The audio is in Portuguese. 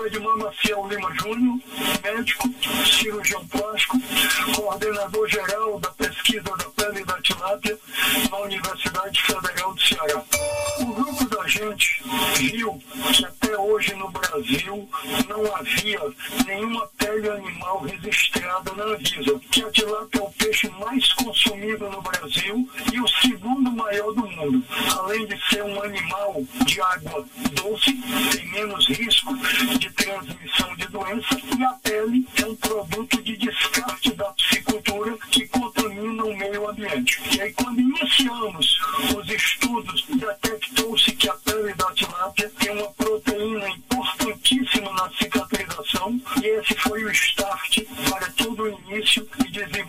sou Edmar Maciel Lima Júnior, médico, cirurgião plástico, coordenador geral da pesquisa da pele da tilápia na Universidade Federal do Ceará. O grupo da gente viu que até hoje no Brasil não havia nenhuma pele animal registrada na Anvisa, que a tilápia é o peixe mais consumido no Brasil e o segundo maior do mundo. Além de ser um animal de água doce, tem menos risco de transmissão de doença, e a pele é um produto de descarte da piscicultura que contamina o meio ambiente. E aí, quando iniciamos os estudos, detectou-se que a pele da tilápia tem uma proteína importantíssima na cicatrização, e esse foi o start para todo o início e desenvolvimento